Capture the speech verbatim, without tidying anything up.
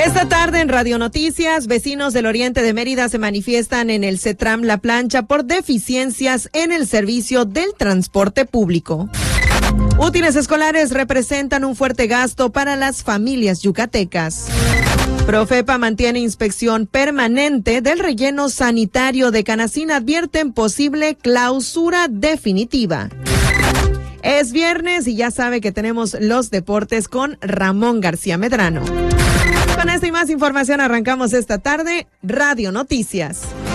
Esta tarde en Radio Noticias, vecinos del oriente de Mérida se manifiestan en el CETRAM La Plancha por deficiencias en el servicio del transporte público. Útiles escolares representan un fuerte gasto para las familias yucatecas. Profepa mantiene inspección permanente del relleno sanitario de Canacín, advierten posible clausura definitiva. Es viernes y ya sabe que tenemos los deportes con Ramón García Medrano. Con esta y más información arrancamos esta tarde Radio Noticias.